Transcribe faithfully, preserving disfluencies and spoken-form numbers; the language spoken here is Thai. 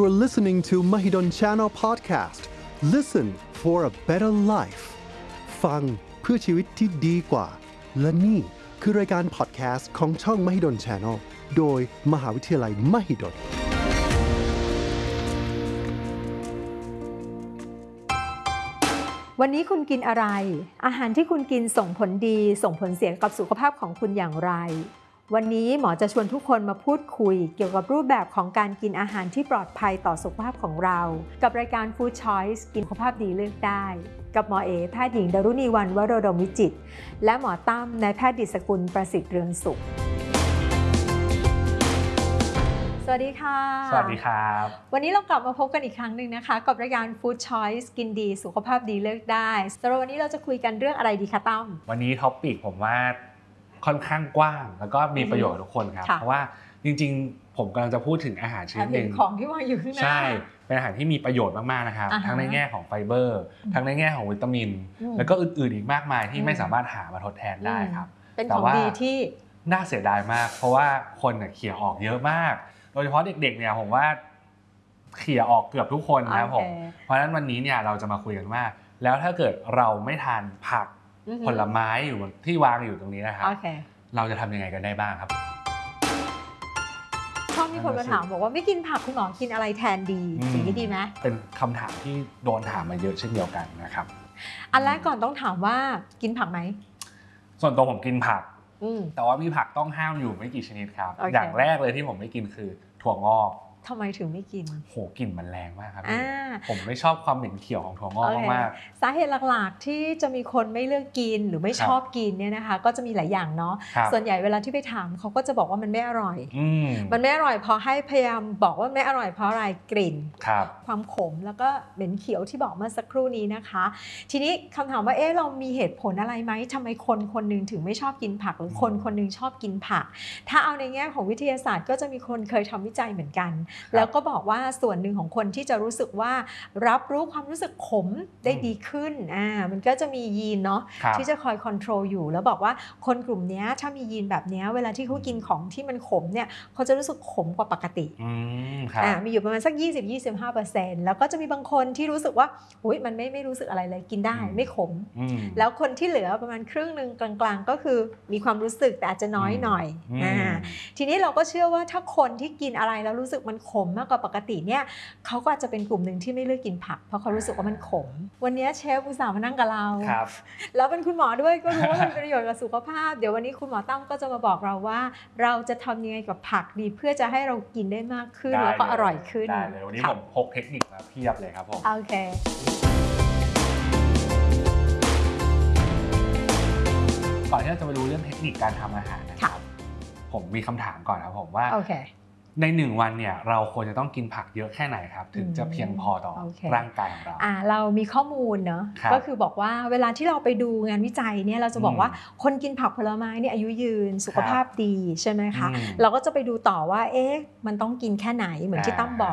You're listening to Mahidol Channel Podcast. Listen for a better life. ฟังเพื่อชีวิตที่ดีกว่าและนี่คือรายการพอดแคสต์ของช่อง Mahidol Channel โดยมหาวิทยาลัย Mahidol วันนี้คุณกินอะไรอาหารที่คุณกินส่งผลดีส่งผลเสียกับสุขภาพของคุณอย่างไรวันนี้หมอจะชวนทุกคนมาพูดคุยเกี่ยวกับรูปแบบของการกินอาหารที่ปลอดภัยต่อสุขภาพของเรากับรายการ Food Choice กินสุขภาพดีเลือกได้กับหมอเอแพทย์หญิงดารุณีวรรณวโรดมวิจิตรและหมอตั้มนายแพทย์ดิษกุลประสิทธิ์เรืองสุขสวัสดีค่ะสวัสดีครับวันนี้เรากลับมาพบกันอีกครั้งหนึ่งนะคะกับรายการ Food Choice กินดีสุขภาพดีเลือกได้สำหรับวันนี้เราจะคุยกันเรื่องอะไรดีคะตั้มวันนี้ท็อปปิกผมว่าค่อนข้างกว้างแล้วก็มีประโยชน์ทุกคนครับเพราะว่าจริงๆผมกำลังจะพูดถึงอาหารชนิดหนึ่งของที่วางอยู่ข้างหน้าใช่เป็นอาหารที่มีประโยชน์มากๆนะครับทั้งในแง่ของไฟเบอร์ทั้งในแง่ของวิตามินแล้วก็อื่นๆอีกมากมายที่ไม่สามารถหามาทดแทนได้ครับเป็นของดีที่น่าเสียดายมากเพราะว่าคนเนี่ยเขี่ยออกเยอะมากโดยเฉพาะเด็กๆเนี่ยผมว่าเขี่ยออกเกือบทุกคนนะครับผมเพราะฉะนั้นวันนี้เนี่ยเราจะมาคุยกันว่าแล้วถ้าเกิดเราไม่ทานผักผลไม้อยู่ที่วางอยู่ตรงนี้นะครับเราจะทำยังไงกันได้บ้างครับชอบมีคนมาถามบอกว่าไม่กินผักคุณหมอกินอะไรแทนดีอย่างนี้ดีไหมเป็นคำถามที่โดนถามมาเยอะเช่นเดียวกันนะครับอันแรกก่อนต้องถามว่ากินผักไหมส่วนตัวผมกินผักแต่ว่ามีผักต้องห้ามอยู่ไม่กี่ชนิดครับอย่างแรกเลยที่ผมไม่กินคือถั่วงอกทำไมถึงไม่กินโหกลิ่นมันแรงมากครับผมไม่ชอบความเหม็นเขียวของถั่วงอกมากสาเหตุหลักๆที่จะมีคนไม่เลือกกินหรือไม่ชอบกินเนี่ยนะคะก็จะมีหลายอย่างเนาะส่วนใหญ่เวลาที่ไปถามเขาก็จะบอกว่ามันไม่อร่อยมันไม่อร่อยพอให้พยายามบอกว่าไม่อร่อยเพราะอะไรกลิ่นความขมแล้วก็เหม็นเขียวที่บอกเมื่อสักครู่นี้นะคะทีนี้คำถามว่าเอ๊ะเรามีเหตุผลอะไรไหมทำไมคนคนนึงถึงไม่ชอบกินผักหรือคนคนนึงชอบกินผักถ้าเอาในแง่ของวิทยาศาสตร์ก็จะมีคนเคยทำวิจัยเหมือนกันแล้วก็บอกว่าส่วนหนึ่งของคนที่จะรู้สึกว่ารับรู้ความรู้สึกขมได้ดีขึ้นอ่ามันก็จะมียีนเนาะที่จะคอยคอนโทรลอยู่แล้วบอกว่าคนกลุ่มนี้ถ้ามียีนแบบนี้เวลาที่เขากินของที่มันขมเนี่ยเขาจะรู้สึกขมกว่าปกติอ่ามีอยู่ประมาณสัก ยี่สิบถึงยี่สิบห้าเปอร์เซ็นต์ แล้วก็จะมีบางคนที่รู้สึกว่าอุ๊ยมันไม่ไม่รู้สึกอะไรเลยกินได้ไม่ขมแล้วคนที่เหลือประมาณครึ่งนึงกลางๆก็คือมีความรู้สึกแต่อาจจะน้อยหน่อยอ่าทีนี้เราก็เชื่อว่าถ้าคนที่กินอะไรแล้วรู้สึกมันขมมากกว่าปกติเนี่ยเขาก็อาจจะเป็นกลุ่มหนึ่งที่ไม่เลือกกินผักเพราะเขารู้สึกว่ามันขมวันนี้เชฟอุตส่าห์มานั่งกับเราแล้วเป็นคุณหมอด้วยก็รู้ว่ามันเป็นประโยชน์กับสุขภาพเดี๋ยววันนี้คุณหมอตั้มก็จะมาบอกเราว่าเราจะทำยังไงกับผักดีเพื่อจะให้เรากินได้มากขึ้นแล้วก็อร่อยขึ้นได้เลยวันนี้ผมพกเทคนิคมาเพียบเลยครับผมโอเคก่อนที่เราจะไปดูเรื่องเทคนิคการทำอาหารนะครับผมมีคำถามก่อนครับผมว่าในหนึ่งวันเนี่ยเราควรจะต้องกินผักเยอะแค่ไหนครับถึงจะเพียงพอต่อ okay. ร่างกายของเราอ่าเรามีข้อมูลเนาะก็คือบอกว่าเวลาที่เราไปดูงานวิจัยเนี่ยเราจะบอกว่าคนกินผักผลไม้เนี่ยอายุยืนสุขภาพดีใช่ไหมคะเราก็จะไปดูต่อว่าเอ๊ะมันต้องกินแค่ไหนเหมือนที่ตั้มบอก